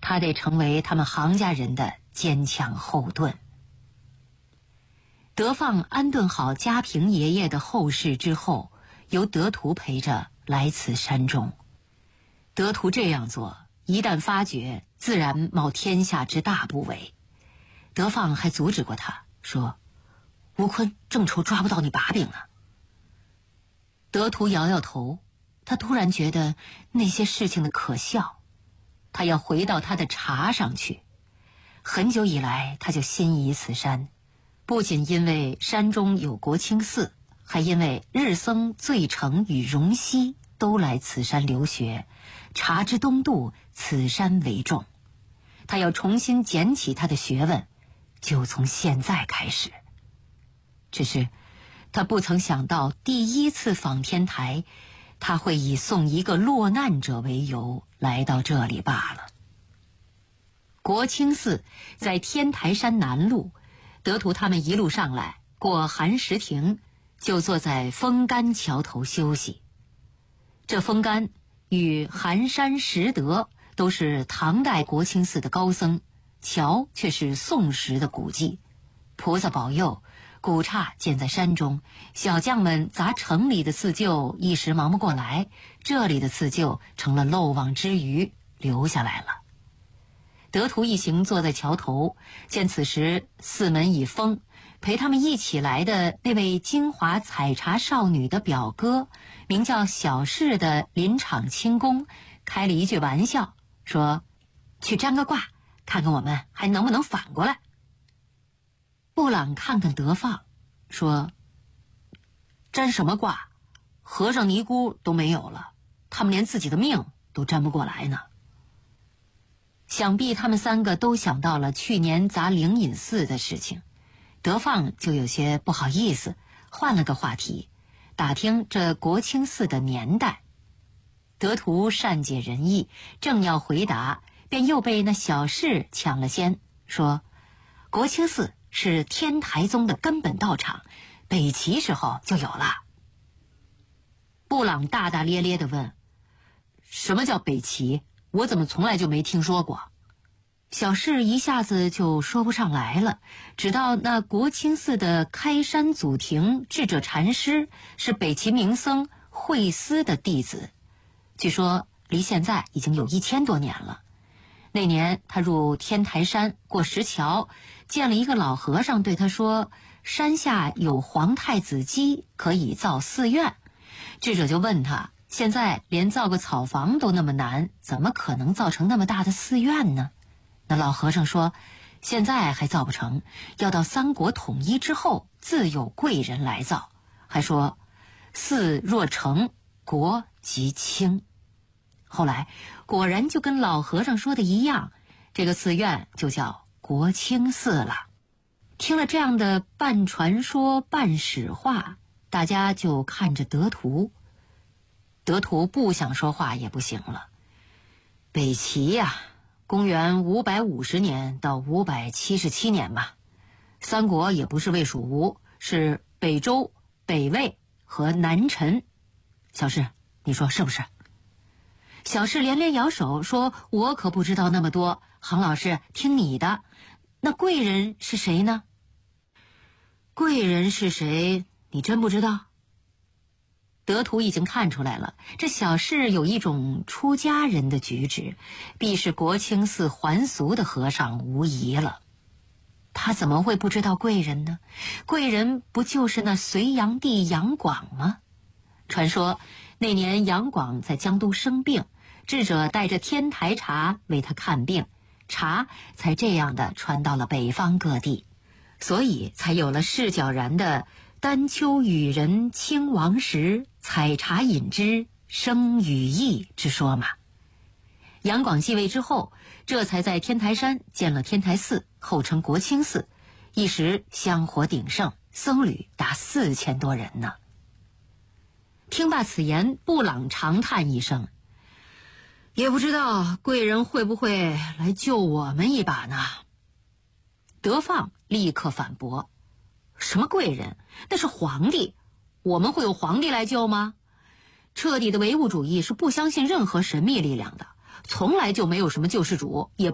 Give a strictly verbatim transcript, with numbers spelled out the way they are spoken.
他得成为他们杭家人的坚强后盾。德放安顿好嘉平爷爷的后事之后，由德图陪着来此山中。德图这样做，一旦发觉，自然冒天下之大不韪。德放还阻止过他，说吴坤正愁抓不到你把柄呢。德图摇摇头，他突然觉得那些事情的可笑，他要回到他的茶上去。很久以来他就心仪此山，不仅因为山中有国清寺，还因为日僧醉澄与荣西都来此山留学，茶之东渡，此山为重。他要重新捡起他的学问，就从现在开始。只是他不曾想到，第一次访天台，他会以送一个落难者为由来到这里罢了。国清寺在天台山南麓，德图他们一路上来，过寒食亭，就坐在枫干桥头休息。这枫干与寒山拾得都是唐代国清寺的高僧，桥却是宋时的古迹。菩萨保佑，古刹建在山中，小将们砸城里的刺绣一时忙不过来，这里的刺绣成了漏网之鱼，留下来了。德图一行坐在桥头，见此时寺门已封，陪他们一起来的那位金华采茶少女的表哥，名叫小氏的林场清宫，开了一句玩笑，说去占个卦，看看我们还能不能反过来。布朗看看德放，说占什么卦？和尚尼姑都没有了，他们连自己的命都占不过来呢。想必他们三个都想到了去年砸灵隐寺的事情，德放就有些不好意思，换了个话题，打听这国清寺的年代。德图善解人意，正要回答，便又被那小氏抢了先，说国清寺是天台宗的根本道场，北齐时候就有了。布朗大大咧咧地问，什么叫北齐？我怎么从来就没听说过？小氏一下子就说不上来了，直到那国清寺的开山祖庭智者禅师是北齐名僧慧思的弟子，据说离现在已经有一千多年了。那年他入天台山过石桥，见了一个老和尚，对他说山下有皇太子基，可以造寺院。智者就问他，现在连造个草房都那么难，怎么可能造成那么大的寺院呢？那老和尚说，现在还造不成，要到三国统一之后，自有贵人来造。还说寺若成，国即清。后来果然就跟老和尚说的一样，这个寺院就叫国清寺了。听了这样的半传说半史话，大家就看着德图。德图不想说话也不行了。北齐呀、啊，公元五百五十年到五百七十七年吧。三国也不是魏蜀吴，是北周、北魏和南陈。小氏，你说是不是？小氏连连摇手说，我可不知道那么多，杭老师听你的。那贵人是谁呢？贵人是谁你真不知道？德图已经看出来了，这小氏有一种出家人的举止，必是国清寺还俗的和尚无疑了。他怎么会不知道贵人呢？贵人不就是那隋炀帝杨广吗？传说那年杨广在江都生病，智者带着天台茶为他看病，茶才这样的传到了北方各地，所以才有了释皎然的丹丘与人亲王时，采茶饮之，生羽翼之说嘛。杨广继位之后，这才在天台山建了天台寺，后称国清寺，一时香火鼎盛，僧侣达四千多人呢。听罢此言，布朗长叹一声，也不知道贵人会不会来救我们一把呢？德放立刻反驳，什么贵人？那是皇帝，我们会有皇帝来救吗？彻底的唯物主义是不相信任何神秘力量的，从来就没有什么救世主，也